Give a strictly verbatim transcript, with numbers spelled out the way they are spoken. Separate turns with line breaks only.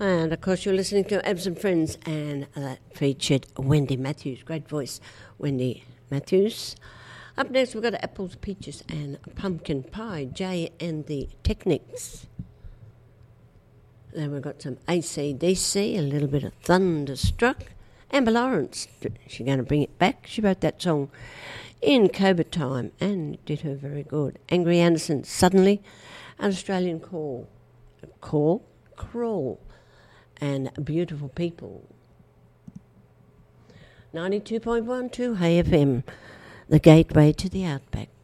And of course, you're listening to Abs and Friends, and that featured Wendy Matthews. Great voice, Wendy Matthews. Up next, we've got Apples, Peaches, and Pumpkin Pie, Jay and the Technics. Then we've got some A C D C, a little bit of Thunderstruck. Amber Lawrence, she's going to bring it back. She wrote that song in COVID time and did her very good. Angry Anderson, Suddenly, an Australian call, call, crawl, and Beautiful People. ninety-two point one two Hey F M, the gateway to the Outback.